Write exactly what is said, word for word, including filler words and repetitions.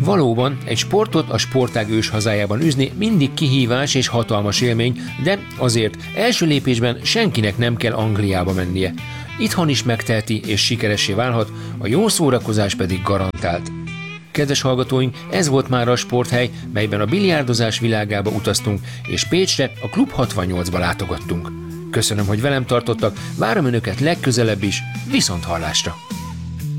Valóban, egy sportot a sportág ős hazájában űzni mindig kihívás és hatalmas élmény, de azért első lépésben senkinek nem kell Angliába mennie. Itthon is megteheti és sikeressé válhat, a jó szórakozás pedig garantált. Kedves hallgatóink, ez volt már a Sporthely, melyben a biliárdozás világába utaztunk, és Pécsre a Klub hatvannyolcba látogattunk. Köszönöm, hogy velem tartottak, várom Önöket legközelebb is, viszont hallásra!